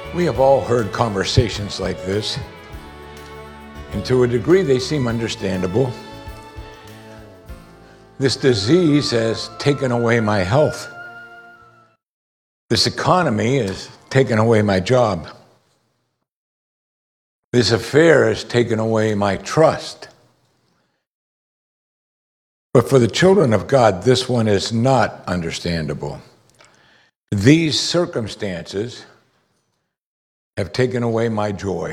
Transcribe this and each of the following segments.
We have all heard conversations like this, and to a degree they seem understandable. This disease has taken away my health. This economy has taken away my job. This affair has taken away my trust. But for the children of God, this one is not understandable. These circumstances have taken away my joy.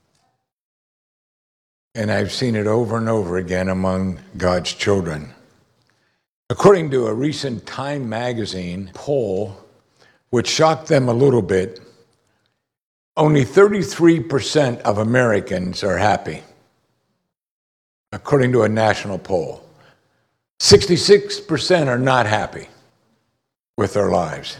And I've seen it over and over again among God's children. According to a recent Time magazine poll, which shocked them a little bit, only 33% of Americans are happy, according to a national poll. 66% are not happy with their lives.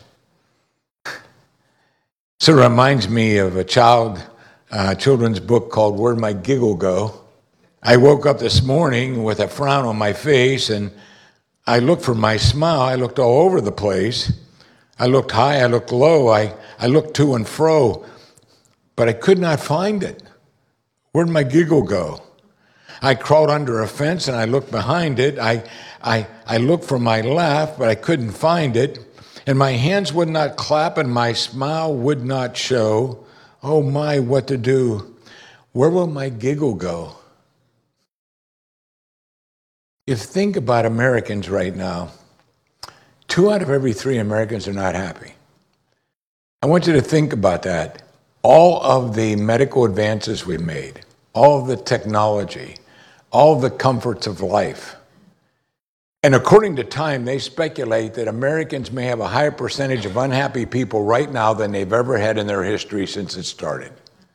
So it reminds me of a children's book called Where'd My Giggle Go? I woke up this morning with a frown on my face, and I looked for my smile. I looked all over the place. I looked high, I looked low, I looked to and fro, but I could not find it. Where'd my giggle go? I crawled under a fence and I looked behind it. I looked for my laugh, but I couldn't find it. And my hands would not clap and my smile would not show. Oh my, what to do? Where will my giggle go? Think about Americans right now. 2 out of every 3 Americans are not happy. I want you to think about that. All of the medical advances we've made, all of the technology, all of the comforts of life. And according to Time, they speculate that Americans may have a higher percentage of unhappy people right now than they've ever had in their history since it started.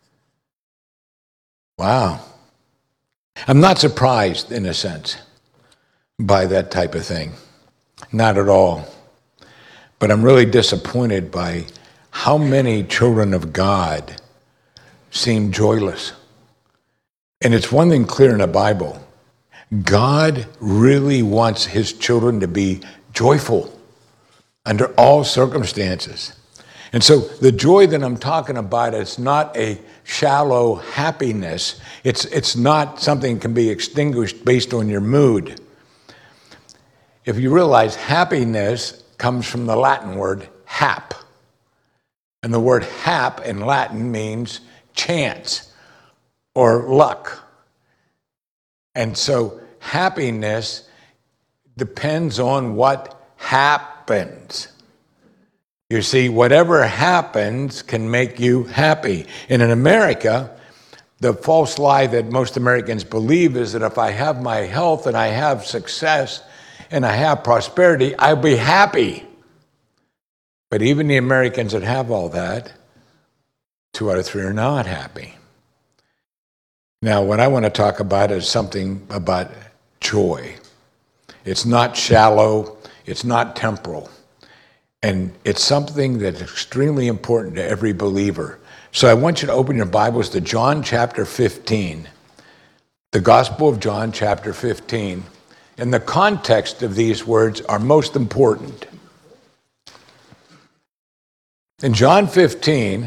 Wow. I'm not surprised, in a sense, by that type of thing. Not at all. But I'm really disappointed by how many children of God seem joyless. And it's one thing clear in the Bible. God really wants his children to be joyful under all circumstances. And so the joy that I'm talking about is not a shallow happiness. It's not something that can be extinguished based on your mood. If you realize happiness comes from the Latin word hap. And the word hap in Latin means chance or luck. And so happiness depends on what happens. You see, whatever happens can make you happy. And in America, the false lie that most Americans believe is that if I have my health and I have success and I have prosperity, I'll be happy. But even the Americans that have all that, 2 out of 3 are not happy. Now, what I want to talk about is something about joy. It's not shallow, it's not temporal, and it's something that's extremely important to every believer. So I want you to open your Bibles to John chapter 15, the Gospel of John chapter 15. And the context of these words are most important. In John 15,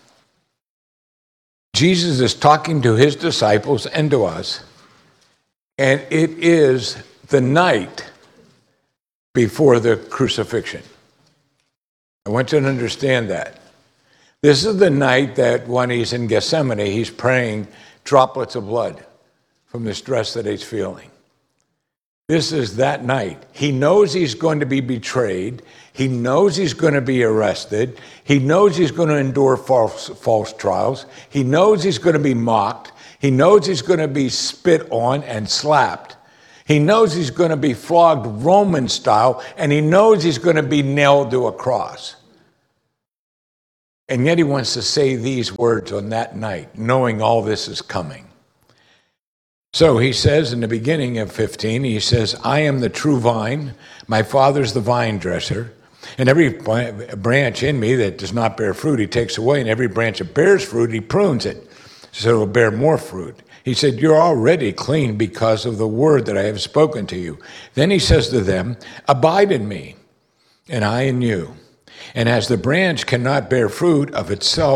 Jesus is talking to his disciples and to us, and it is the night before the crucifixion. I want you to understand that. This is the night that when he's in Gethsemane, he's praying droplets of blood from the stress that he's feeling. This is that night. He knows he's going to be betrayed. He knows he's going to be arrested. He knows he's going to endure false trials. He knows he's going to be mocked. He knows he's going to be spit on and slapped. He knows he's going to be flogged Roman style, and he knows he's going to be nailed to a cross. And yet he wants to say these words on that night, knowing all this is coming. So he says in the beginning of 15, he says, I am the true vine, my Father's the vine dresser, and every branch in me that does not bear fruit, he takes away, and every branch that bears fruit, he prunes it, so it will bear more fruit. He said, you're already clean because of the word that I have spoken to you. Then he says to them, abide in me, and I in you. And as the branch cannot bear fruit of itself,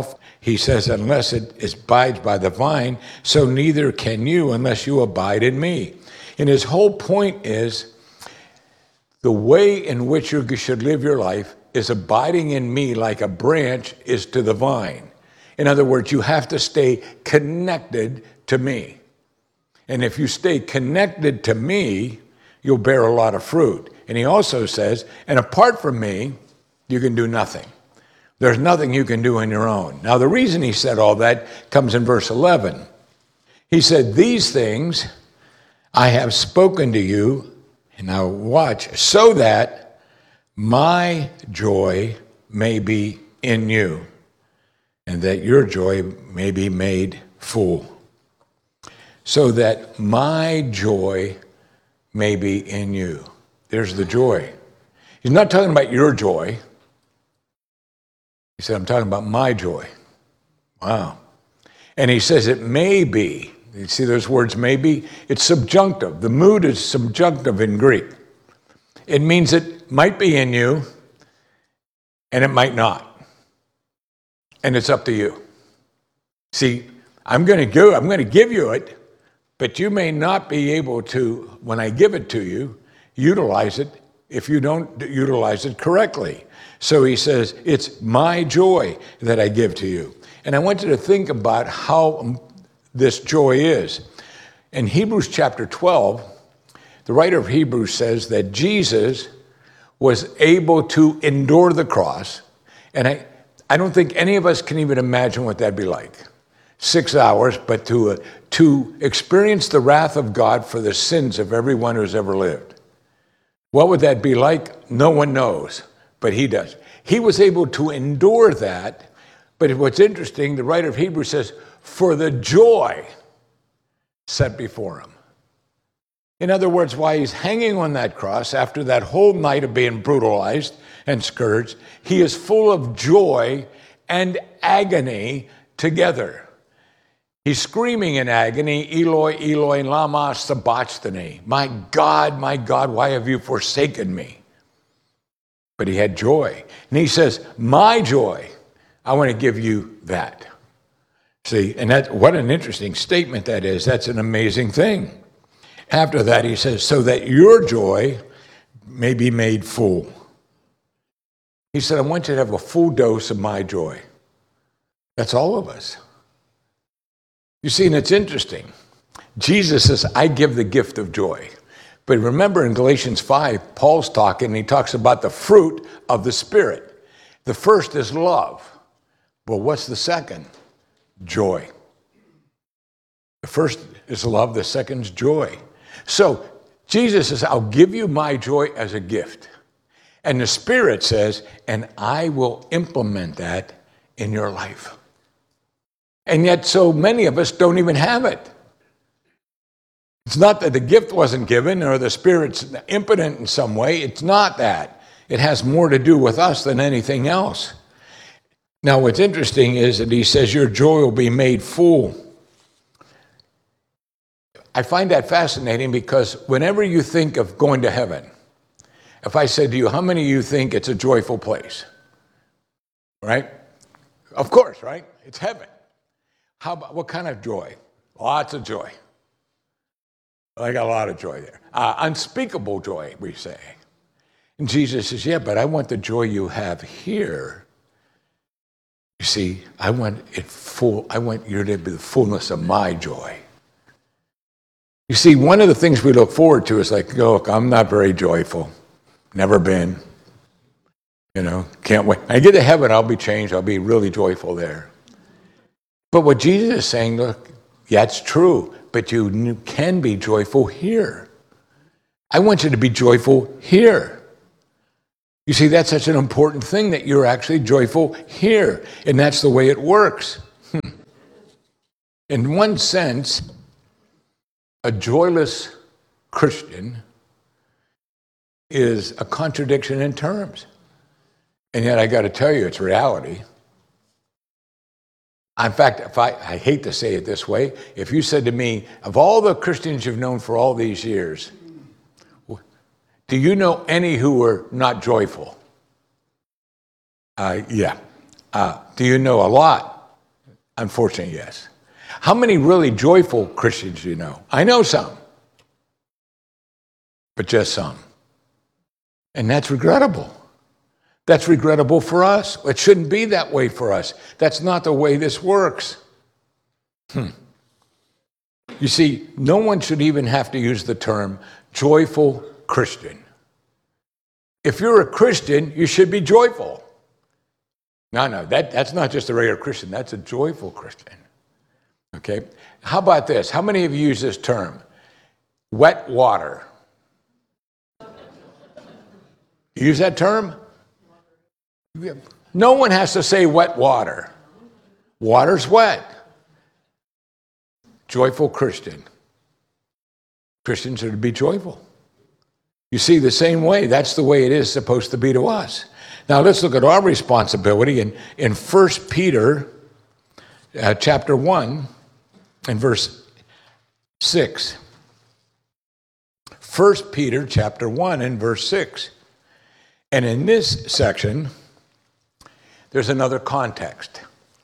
he says, unless it abides by the vine, so neither can you unless you abide in me. And his whole point is the way in which you should live your life is abiding in me like a branch is to the vine. In other words, you have to stay connected to me. And if you stay connected to me, you'll bear a lot of fruit. And he also says, and apart from me, you can do nothing. There's nothing you can do on your own. Now, the reason he said all that comes in verse 11. He said, these things I have spoken to you, and now watch, so that my joy may be in you, and that your joy may be made full. So that my joy may be in you. There's the joy. He's not talking about your joy. He said, I'm talking about my joy. Wow. And he says it may be. You see those words may be? It's subjunctive. The mood is subjunctive in Greek. It means it might be in you and it might not. And it's up to you. See, I'm going to give you it, but you may not be able to, when I give it to you, utilize it if you don't utilize it correctly. So he says, it's my joy that I give to you. And I want you to think about how this joy is. In Hebrews chapter 12, the writer of Hebrews says that Jesus was able to endure the cross. And I don't think any of us can even imagine what that'd be like. 6 hours, but to experience the wrath of God for the sins of everyone who's ever lived. What would that be like? No one knows, but he does. He was able to endure that, but what's interesting, the writer of Hebrews says, for the joy set before him. In other words, while he's hanging on that cross, after that whole night of being brutalized and scourged, he is full of joy and agony together. He's screaming in agony, Eloi, Eloi, lama sabachthani. My God, why have you forsaken me? But he had joy. And he says, my joy, I want to give you that. See, and what an interesting statement that is. That's an amazing thing. After that, he says, so that your joy may be made full. He said, I want you to have a full dose of my joy. That's all of us. You see, and it's interesting. Jesus says, I give the gift of joy. But remember in Galatians 5, Paul's talking, and he talks about the fruit of the Spirit. The first is love. Well, what's the second? Joy. The first is love, the second is joy. So Jesus says, I'll give you my joy as a gift. And the Spirit says, and I will implement that in your life. And yet so many of us don't even have it. It's not that the gift wasn't given or the Spirit's impotent in some way. It's not that. It has more to do with us than anything else. Now, what's interesting is that he says your joy will be made full. I find that fascinating because whenever you think of going to heaven, if I said to you, how many of you think it's a joyful place? Right? Of course, right? It's heaven. How about, what kind of joy? Lots of joy. I got a lot of joy there. Unspeakable joy, we say. And Jesus says, yeah, but I want the joy you have here. You see, I want it full. I want you to be the fullness of my joy. You see, one of the things we look forward to is like, look, I'm not very joyful. Never been. Can't wait. When I get to heaven, I'll be changed. I'll be really joyful there. But what Jesus is saying, look, yeah, it's true, but you can be joyful here. I want you to be joyful here. You see, that's such an important thing that you're actually joyful here, and that's the way it works. In one sense, a joyless Christian is a contradiction in terms. And yet I got to tell you, it's reality. In fact, I hate to say it this way, if you said to me, of all the Christians you've known for all these years, do you know any who were not joyful? Yeah. Do you know a lot Unfortunately, yes. How many really joyful Christians do you know? I know some, but just some. And that's regrettable. That's regrettable for us. It shouldn't be that way for us. That's not the way this works. You see, no one should even have to use the term joyful Christian. If you're a Christian, you should be joyful. No, that's not just a regular Christian. That's a joyful Christian. Okay? How about this? How many of you use this term? Wet water. You use that term? No one has to say wet water. Water's wet. Joyful Christian. Christians are to be joyful. You see, the same way, that's the way it is supposed to be to us. Now let's look at our responsibility in 1 Peter chapter 1 and verse 6. 1 Peter chapter 1 and verse 6. And in this section, there's another context.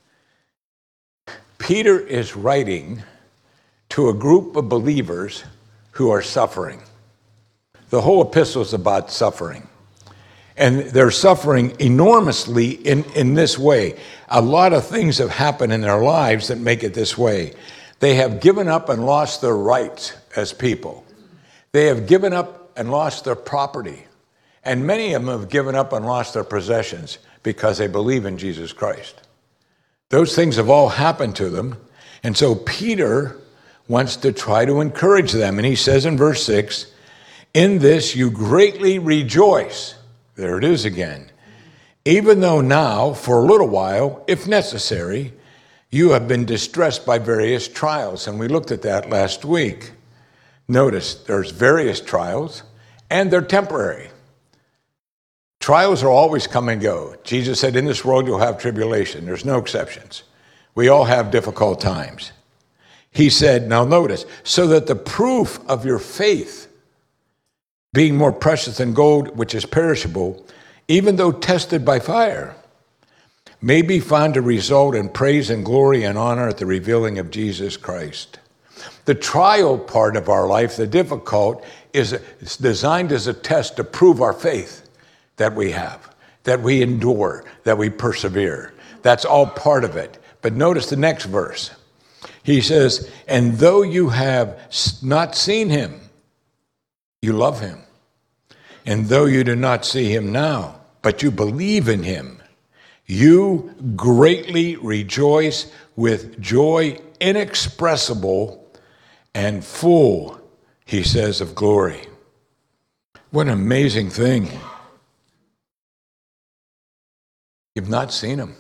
Peter is writing to a group of believers who are suffering. The whole epistle is about suffering. And they're suffering enormously in this way. A lot of things have happened in their lives that make it this way. They have given up and lost their rights as people. They have given up and lost their property. And many of them have given up and lost their possessions because they believe in Jesus Christ. Those things have all happened to them. And so Peter wants to try to encourage them. And he says in verse 6, "In this you greatly rejoice." There it is again. "Even though now, for a little while, if necessary, you have been distressed by various trials." And we looked at that last week. Notice there's various trials, and they're temporary. Trials are always come and go. Jesus said, in this world you'll have tribulation. There's no exceptions. We all have difficult times. He said, now notice, "so that the proof of your faith, being more precious than gold, which is perishable, even though tested by fire, may be found to result in praise and glory and honor at the revealing of Jesus Christ." The trial part of our life, the difficult, it's designed as a test to prove our faith that we have, that we endure, that we persevere. That's all part of it. But notice the next verse. He says, "And though you have not seen him, you love him. And though you do not see him now, but you believe in him, you greatly rejoice with joy inexpressible and full," he says, "of glory." What an amazing thing. You've not seen him.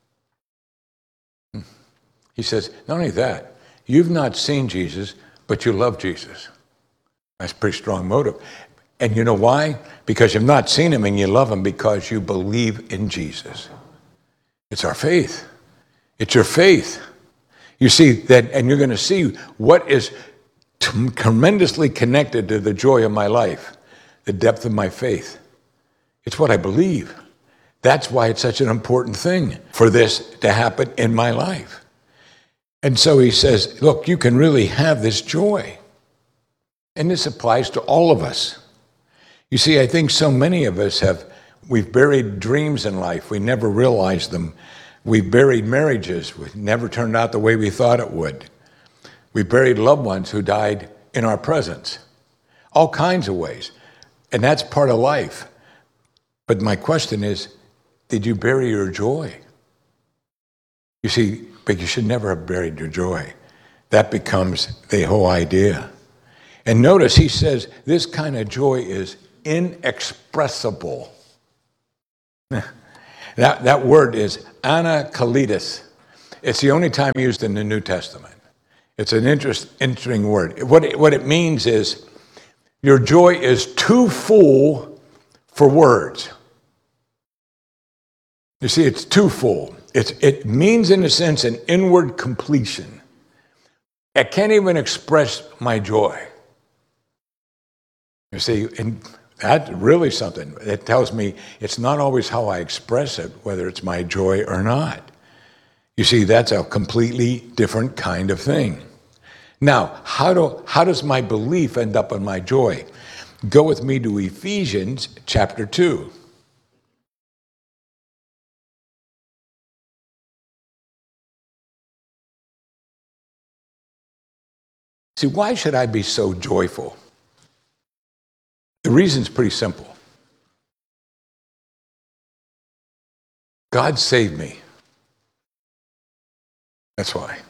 He says, not only that, you've not seen Jesus, but you love Jesus. That's a pretty strong motive. And you know why? Because you've not seen him and you love him because you believe in Jesus. It's our faith. It's your faith. You see that, and you're going to see what is tremendously connected to the joy of my life, the depth of my faith. It's what I believe. That's why it's such an important thing for this to happen in my life. And so he says, look, you can really have this joy. And this applies to all of us. You see, I think so many of us we've buried dreams in life. We never realized them. We've buried marriages. It never turned out the way we thought it would. We buried loved ones who died in our presence. All kinds of ways. And that's part of life. But my question is, did you bury your joy? You see, but you should never have buried your joy. That becomes the whole idea. And notice he says this kind of joy is inexpressible. That word is anakalitos. It's the only time used in the New Testament. It's an interesting word. What it means is your joy is too full for words. You see, it's too full. It means, in a sense, an inward completion. I can't even express my joy. You see, and that's really something. It tells me it's not always how I express it, whether it's my joy or not. You see, that's a completely different kind of thing. Now, how does my belief end up in my joy? Go with me to Ephesians chapter 2. See, why should I be so joyful? The reason's pretty simple. God saved me. That's why.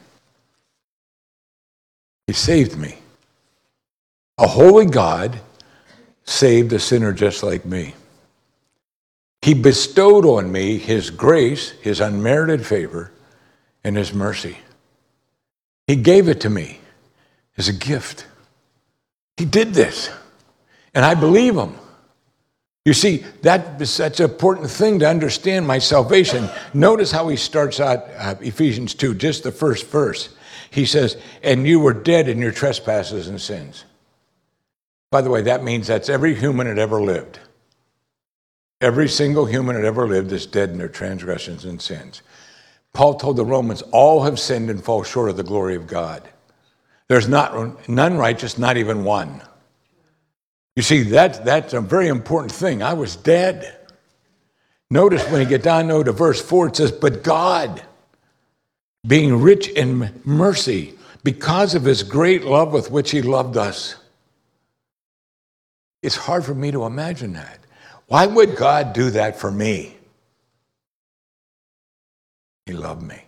He saved me. A holy God saved a sinner just like me. He bestowed on me his grace, his unmerited favor, and his mercy. He gave it to me as a gift. He did this, and I believe him. You see, that's an important thing to understand my salvation. Notice how he starts out Ephesians 2, just the first verse. He says, and you were dead in your trespasses and sins. By the way, that means that's every human that ever lived. Every single human that ever lived is dead in their transgressions and sins. Paul told the Romans, all have sinned and fall short of the glory of God. There's none righteous, not even one. You see, that's a very important thing. I was dead. Notice when you get down to verse 4, it says, but God, being rich in mercy, because of his great love with which he loved us. It's hard for me to imagine that. Why would God do that for me? He loved me.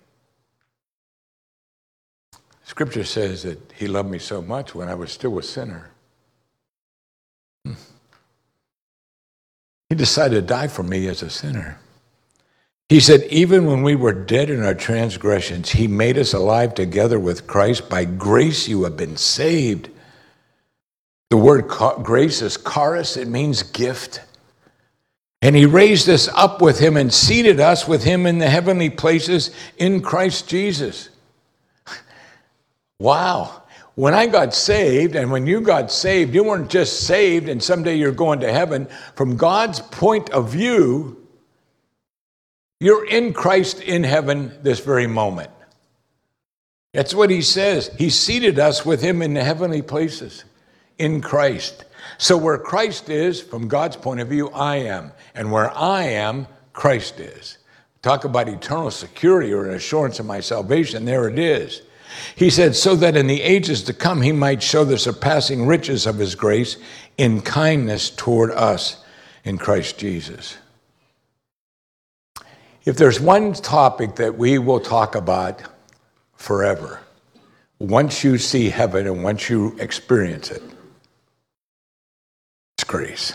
Scripture says that he loved me so much when I was still a sinner. He decided to die for me as a sinner. He said, even when we were dead in our transgressions, he made us alive together with Christ. By grace you have been saved. The word grace is charis. It means gift. And he raised us up with him and seated us with him in the heavenly places in Christ Jesus. Wow. When I got saved, and when you got saved, you weren't just saved and someday you're going to heaven. From God's point of view, you're in Christ in heaven this very moment. That's what he says. He seated us with him in the heavenly places in Christ. So where Christ is, from God's point of view, I am. And where I am, Christ is. Talk about eternal security or an assurance of my salvation. There it is. He said, so that in the ages to come, he might show the surpassing riches of his grace in kindness toward us in Christ Jesus. If there's one topic that we will talk about forever, once you see heaven and once you experience it, it's grace.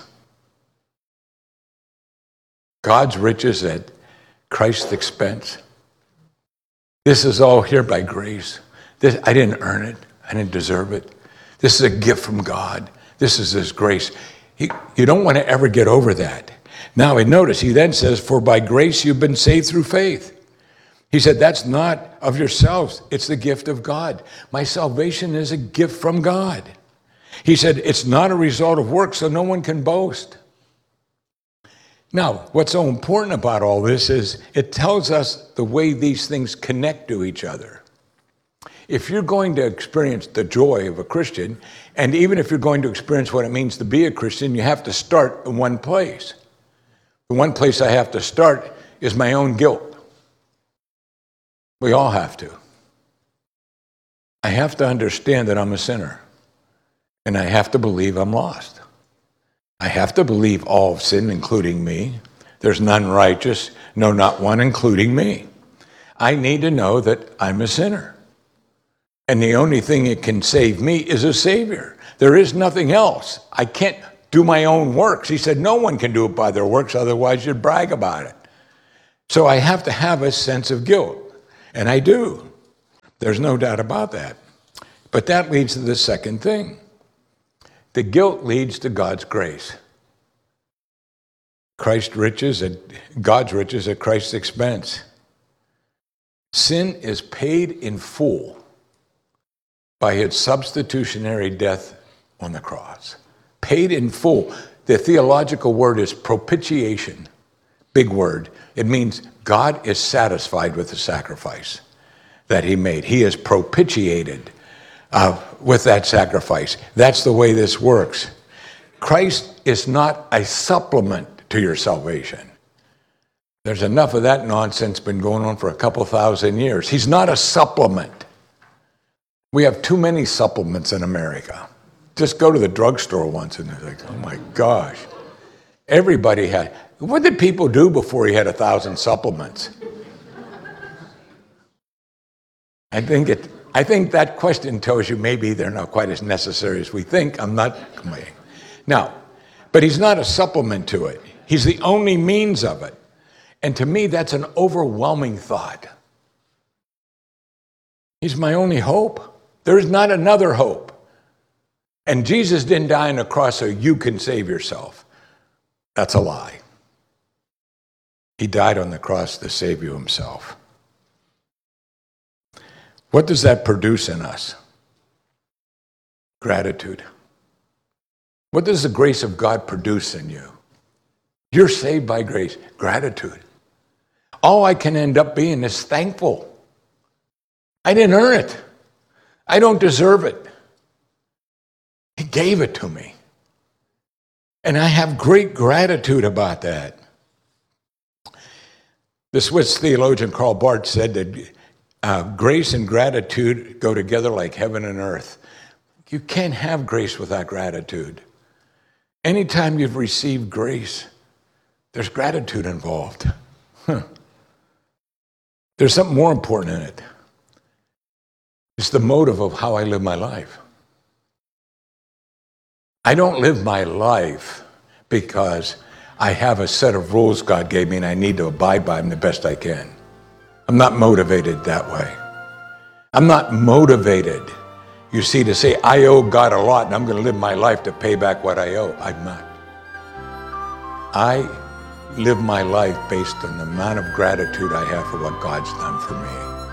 God's riches at Christ's expense. This is all here by grace. I didn't earn it. I didn't deserve it. This is a gift from God. This is his grace. You don't want to ever get over that. Now, notice, he then says, for by grace you've been saved through faith. He said, that's not of yourselves. It's the gift of God. My salvation is a gift from God. He said, it's not a result of work, so no one can boast. Now, what's so important about all this is it tells us the way these things connect to each other. If you're going to experience the joy of a Christian, and even if you're going to experience what it means to be a Christian, you have to start in one place. The one place I have to start is my own guilt. We all have to. I have to understand that I'm a sinner, and I have to believe I'm lost. I have to believe all have sinned, including me. There's none righteous, no, not one, including me. I need to know that I'm a sinner. And the only thing that can save me is a Savior. There is nothing else. I can't do my own works. He said no one can do it by their works, otherwise you'd brag about it. So I have to have a sense of guilt. And I do. There's no doubt about that. But that leads to the second thing. The guilt leads to God's grace. God's riches at Christ's expense. Sin is paid in full by his substitutionary death on the cross. Paid in full. The theological word is propitiation, big word. It means God is satisfied with the sacrifice that he made. He is propitiated with that sacrifice. That's the way this works. Christ is not a supplement to your salvation. There's enough of that nonsense been going on for a couple thousand years. He's not a supplement. We have too many supplements in America. Just go to the drugstore once and they're like, oh my gosh. Everybody had. What did people do before he had 1,000 supplements? I think that question tells you maybe they're not quite as necessary as we think. I'm not complaining. Now, but he's not a supplement to it. He's the only means of it. And to me, that's an overwhelming thought. He's my only hope. There is not another hope. And Jesus didn't die on the cross so you can save yourself. That's a lie. He died on the cross to save you himself. What does that produce in us? Gratitude. What does the grace of God produce in you? You're saved by grace. Gratitude. All I can end up being is thankful. I didn't earn it. I don't deserve it. He gave it to me. And I have great gratitude about that. The Swiss theologian Karl Barth said that grace and gratitude go together like heaven and earth. You can't have grace without gratitude. Anytime you've received grace, there's gratitude involved. There's something more important in it. It's the motive of how I live my life. I don't live my life because I have a set of rules God gave me and I need to abide by them the best I can. I'm not motivated that way. I'm not motivated, you see, to say I owe God a lot and I'm going to live my life to pay back what I owe. I'm not. I live my life based on the amount of gratitude I have for what God's done for me.